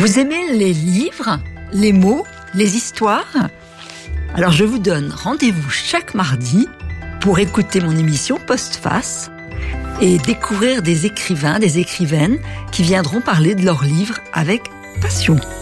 Vous aimez les livres, les mots, les histoires ? Alors je vous donne rendez-vous chaque mardi pour écouter mon émission Postface et découvrir des écrivains, des écrivaines qui viendront parler de leurs livres avec passion.